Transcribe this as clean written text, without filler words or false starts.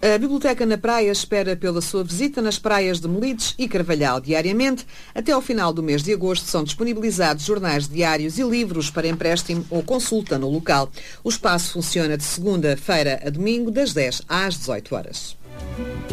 A Biblioteca na Praia espera pela sua visita nas praias de Melides e Carvalhal. Diariamente, até ao final do mês de agosto, são disponibilizados jornais diários e livros para empréstimo ou consulta no local. O espaço funciona de segunda-feira a domingo, das 10 às 18 horas.